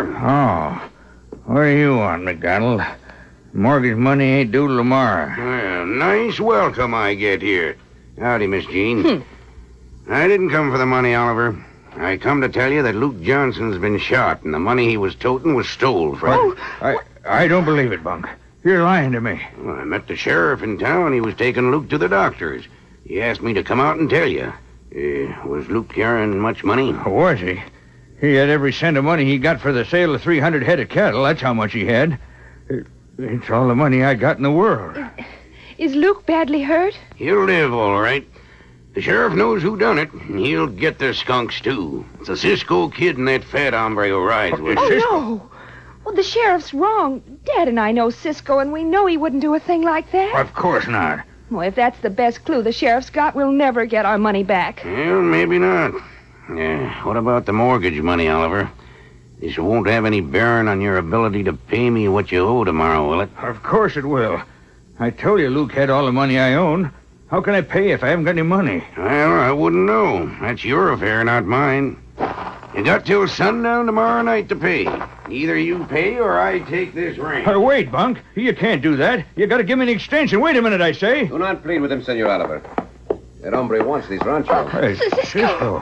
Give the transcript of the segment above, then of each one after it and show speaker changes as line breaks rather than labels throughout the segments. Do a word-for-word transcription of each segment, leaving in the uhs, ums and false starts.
Oh. What do you want, McDonald? Mortgage money ain't due till tomorrow.
Well, nice welcome I get here. Howdy, Miss Jean.
Hmm.
I didn't come for the money, Oliver. I come to tell you that Luke Johnson's been shot, and the money he was toting was stole from him.
I, I don't believe it, Bunk. You're lying to me.
Well, I met the sheriff in town. He was taking Luke to the doctor's. He asked me to come out and tell you. Uh, was Luke carrying much money?
Was he? He had every cent of money he got for the sale of three hundred head of cattle. That's how much he had. It, it's all the money I got in the world.
Is Luke badly hurt?
He'll live, all right. The sheriff knows who done it, and he'll get the skunks, too. It's a Cisco kid and that fat hombre who rides with him.
Oh,
Cisco?
no. Well, the sheriff's wrong. Dad and I know Cisco, and we know he wouldn't do a thing like that.
Of course not.
Well, if that's the best clue the sheriff's got, we'll never get our money back.
Well, maybe not. Yeah, what about the mortgage money, Oliver? This won't have any bearing on your ability to pay me what you owe tomorrow, will it?
Of course it will. I told you Luke had all the money I own. How can I pay if I haven't got any money?
Well, I wouldn't know. That's your affair, not mine. You got till sundown tomorrow night to pay. Either you pay or I take this ring.
Uh, wait, Bunk. You can't do that. You got to give me an extension. Wait a minute, I say.
Do not plead with him, Senor Oliver. That hombre wants these ranchos.
Hey,
Cisco.
Cisco.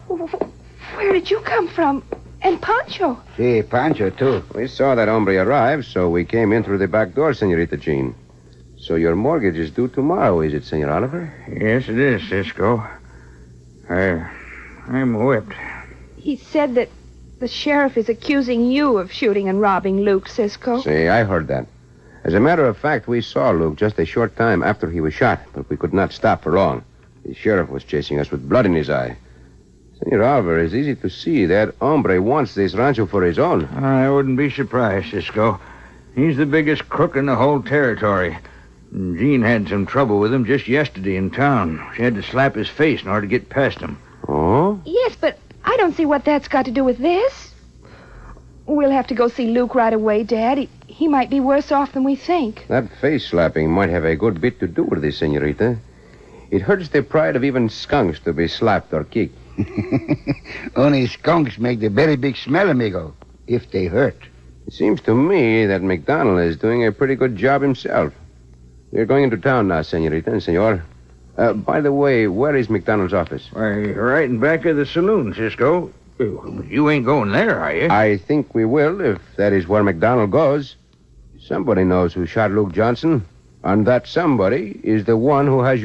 Where did you come from? And Pancho?
See, Pancho, too.
We saw that hombre arrive, so we came in through the back door, Senorita Jean. So your mortgage is due tomorrow, is it, Senor Oliver?
Yes, it is, Cisco. I, I'm whipped.
He said that the sheriff is accusing you of shooting and robbing Luke, Cisco.
See, I heard that. As a matter of fact, we saw Luke just a short time after he was shot, but we could not stop for long. The sheriff was chasing us with blood in his eye. Senor Oliver, it's easy to see that hombre wants this rancho for his own.
I wouldn't be surprised, Cisco. He's the biggest crook in the whole territory. Jean had some trouble with him just yesterday in town. She had to slap his face in order to get past him.
Oh?
Yes, but I don't see what that's got to do with this. We'll have to go see Luke right away, Dad. He, he might be worse off than we think.
That face slapping might have a good bit to do with this, Senorita. It hurts the pride of even skunks to be slapped or kicked.
Only skunks make the very big smell, amigo, if they hurt.
It seems to me that McDonald is doing a pretty good job himself. We're going into town now, Senorita and Senor. Uh, by the way, where is McDonald's office?
Why, right in back of the saloon, Cisco. You ain't going there, are you?
I think we will, if that is where McDonald goes. Somebody knows who shot Luke Johnson, and that somebody is the one who has